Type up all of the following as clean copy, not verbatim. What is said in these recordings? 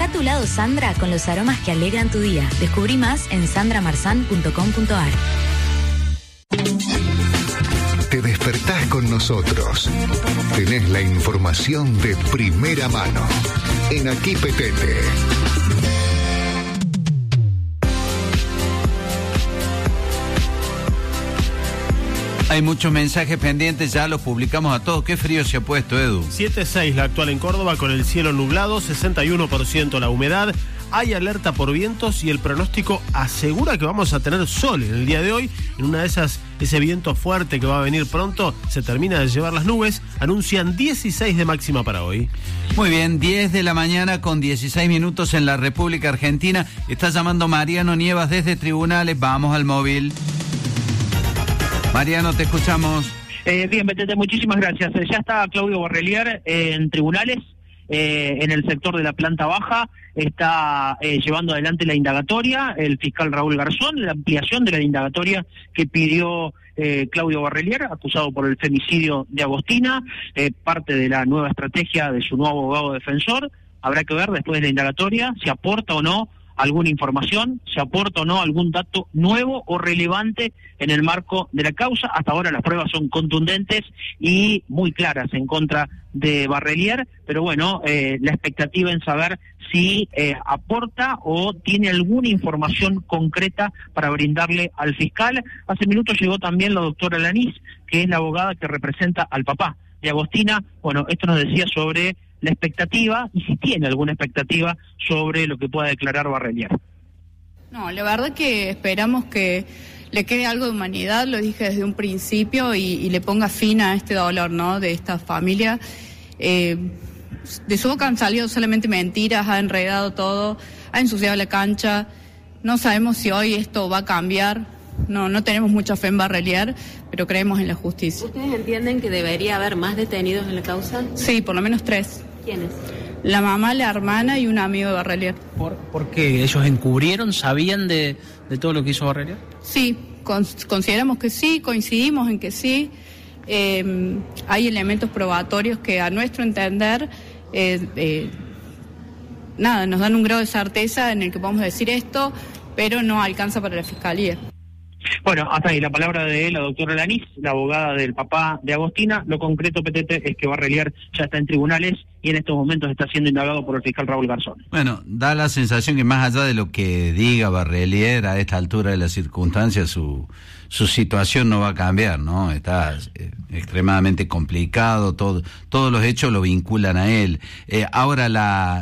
Deja tu lado Sandra con los aromas que alegran tu día. Descubrí más en sandramarzan.com.ar. Te despertás con nosotros. Tenés la información de primera mano. En Aquí Petete. Hay muchos mensajes pendientes, ya los publicamos a todos. Qué frío se ha puesto, Edu. 7.6 la actual en Córdoba con el cielo nublado, 61% la humedad. Hay alerta por vientos y el pronóstico asegura que vamos a tener sol en el día de hoy. En una de esas, ese viento fuerte que va a venir pronto se termina de llevar las nubes. Anuncian 16 de máxima para hoy. Muy bien, 10 de la mañana con 16 minutos en la República Argentina. Está llamando Mariano Nievas desde Tribunales. Vamos al móvil. Mariano, te escuchamos. Bien, Betete, muchísimas gracias. Ya está Claudio Barrelier en Tribunales, en el sector de la planta baja. Está llevando adelante la indagatoria, el fiscal Raúl Garzón, la ampliación de la indagatoria que pidió Claudio Barrelier, acusado por el femicidio de Agostina, parte de la nueva estrategia de su nuevo abogado defensor. Habrá que ver después de la indagatoria si aporta o no alguna información, si aporta o no algún dato nuevo o relevante en el marco de la causa. Hasta ahora las pruebas son contundentes y muy claras en contra de Barrelier, pero bueno, la expectativa en saber si aporta o tiene alguna información concreta para brindarle al fiscal. Hace minutos llegó también la doctora Lanís, que es la abogada que representa al papá de Agostina. Bueno, esto nos decía sobre la expectativa y si tiene alguna expectativa sobre lo que pueda declarar Barrelier. No, la verdad que esperamos que le quede algo de humanidad, lo dije desde un principio, y le ponga fin a este dolor, ¿no?, de esta familia. De su boca han salido solamente mentiras, ha enredado todo, ha ensuciado la cancha. No sabemos si hoy esto va a cambiar. No tenemos mucha fe en Barrelier, pero creemos en la justicia. ¿Ustedes entienden que debería haber más detenidos en la causa? Sí, por lo menos 3. ¿Quiénes? La mamá, la hermana y un amigo de Barrelier. ¿Por qué? ¿Ellos encubrieron? ¿Sabían de todo lo que hizo Barrelier? Sí, consideramos que sí, coincidimos en que sí. Hay elementos probatorios que a nuestro entender nos dan un grado de certeza en el que podemos decir esto, pero no alcanza para la fiscalía. Bueno, hasta ahí la palabra de la doctora Lanís, la abogada del papá de Agostina. Lo concreto, Petete, es que Barrelier ya está en tribunales y en estos momentos está siendo indagado por el fiscal Raúl Garzón. Bueno, da la sensación que más allá de lo que diga Barrelier a esta altura de las circunstancias, su situación no va a cambiar, ¿no? Está extremadamente complicado, todos los hechos lo vinculan a él. Ahora la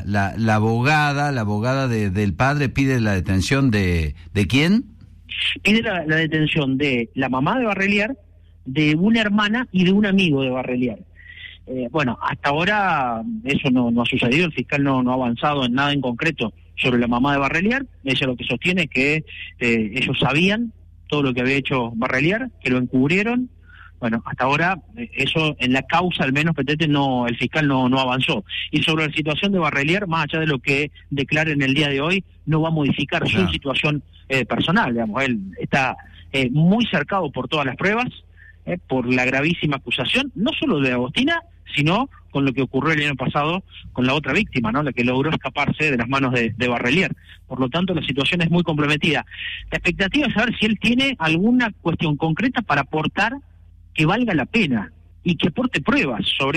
abogada del padre pide la detención ¿de quién? Pide la detención de la mamá de Barrelier, de una hermana y de un amigo de Barrelier. Bueno, hasta ahora eso no ha sucedido, el fiscal no ha avanzado en nada en concreto sobre la mamá de Barrelier. Ella lo que sostiene es que ellos sabían todo lo que había hecho Barrelier, que lo encubrieron. Bueno, hasta ahora eso en la causa, al menos, Petete, el fiscal no avanzó. Y sobre la situación de Barrelier, más allá de lo que declare en el día de hoy, no va a modificar su situación personal, digamos. Él está muy cercado por todas las pruebas, por la gravísima acusación, no solo de Agostina, sino con lo que ocurrió el año pasado con la otra víctima, ¿no?, la que logró escaparse de las manos de Barrelier. Por lo tanto, la situación es muy comprometida. La expectativa es saber si él tiene alguna cuestión concreta para aportar que valga la pena y que aporte pruebas sobre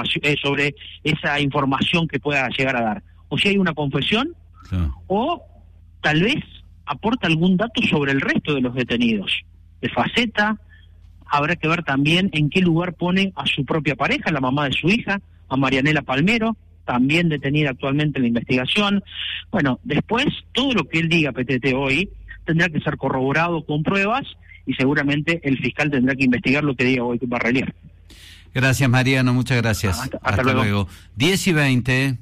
esa información que pueda llegar a dar. O si hay una confesión, o tal vez aporta algún dato sobre el resto de los detenidos. De faceta, habrá que ver también en qué lugar pone a su propia pareja, la mamá de su hija, a Marianela Palmero, también detenida actualmente en la investigación. Bueno, después, todo lo que él diga, PTT, hoy, tendrá que ser corroborado con pruebas y seguramente el fiscal tendrá que investigar lo que diga hoy Barrelier. Gracias, Mariano, muchas gracias. Hasta luego. 10:20.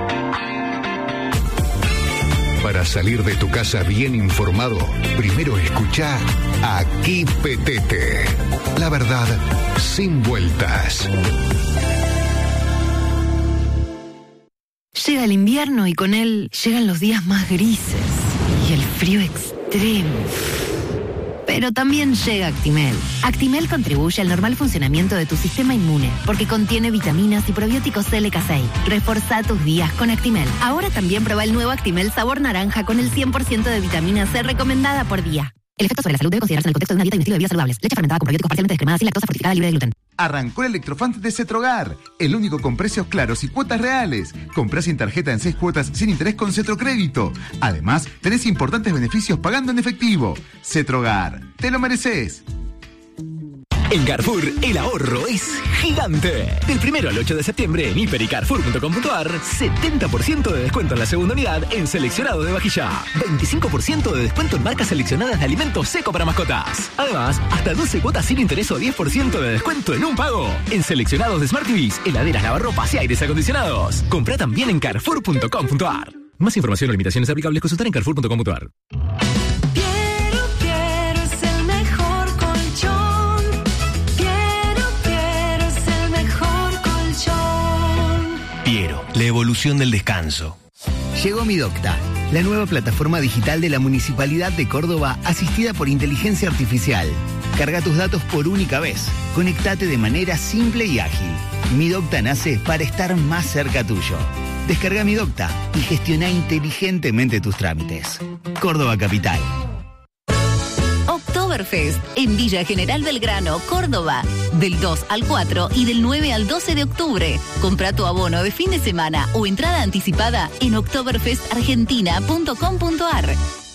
Para salir de tu casa bien informado, primero escucha Aquí Petete. La verdad, sin vueltas. Llega el invierno y con él llegan los días más grises y el frío extremo. Pero también llega Actimel. Actimel contribuye al normal funcionamiento de tu sistema inmune porque contiene vitaminas y probióticos LK6. Reforza tus días con Actimel. Ahora también prueba el nuevo Actimel sabor naranja con el 100% de vitamina C recomendada por día. El efecto sobre la salud debe considerarse en el contexto de una dieta y un estilo de vida saludables. Leche fermentada con probióticos parcialmente descremada, sin lactosa, fortificada, libre de gluten. Arrancó el Electrofan de Cetrogar, el único con precios claros y cuotas reales. Comprá sin tarjeta en 6 cuotas sin interés con Cetrocrédito. Además, tenés importantes beneficios pagando en efectivo. Cetrogar, te lo mereces. En Carrefour, el ahorro es gigante. Del 1 al 8 de septiembre en hiper y carrefour.com.ar, 70% de descuento en la segunda unidad en seleccionado de vajilla. 25% de descuento en marcas seleccionadas de alimentos seco para mascotas. Además, hasta 12 cuotas sin interés o 10% de descuento en un pago. En seleccionados de Smart TVs, heladeras, lavarropas y aires acondicionados. Comprá también en carrefour.com.ar. Más información o limitaciones aplicables, consultar en carrefour.com.ar. Piero, la evolución del descanso. Llegó Midocta, la nueva plataforma digital de la Municipalidad de Córdoba asistida por inteligencia artificial. Carga tus datos por única vez. Conectate de manera simple y ágil. Midocta nace para estar más cerca tuyo. Descarga Midocta y gestiona inteligentemente tus trámites. Córdoba Capital. Oktoberfest en Villa General Belgrano, Córdoba, del 2 al 4 y del 9 al 12 de octubre. Compra tu abono de fin de semana o entrada anticipada en oktoberfestargentina.com.ar.